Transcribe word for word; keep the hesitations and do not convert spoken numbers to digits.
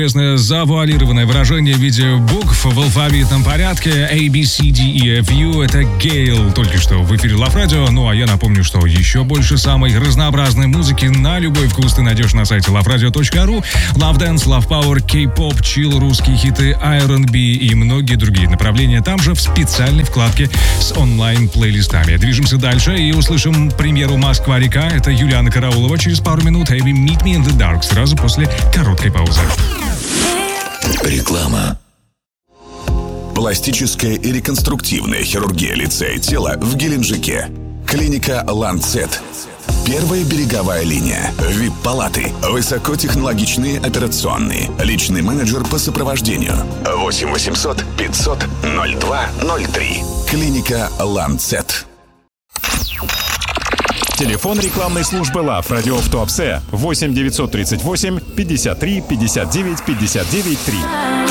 известное завуалированное выражение в виде букв в алфавитном порядке A, B, C, D, E, F, U. Это Гейл. Только что в эфире Love Radio. Ну а я напомню, что еще больше самой разнообразной музыки на любой вкус ты найдешь на сайте лав радио точка ру. Love Dance, Love Power, K-pop, chill, русские хиты, ар энд би и многие другие направления там же в специальной вкладке с онлайн-плейлистами. Движемся дальше и услышим премьеру «Москва-река». Это Юлиана Караулова через пару минут. Heavy Meet Me in the Dark сразу после короткой паузы. Реклама. Пластическая и реконструктивная хирургия лица и тела в Геленджике. Клиника «Ланцет». Первая береговая линия. ви ай пи-палаты. Высокотехнологичные операционные. Личный менеджер по сопровождению. восемь восемьсот пятьсот ноль два ноль три. Клиника «Ланцет». Телефон рекламной службы Love Radio в Туапсе восемь девятьсот тридцать восемь пятьдесят три пятьдесят девять пятьдесят девять три.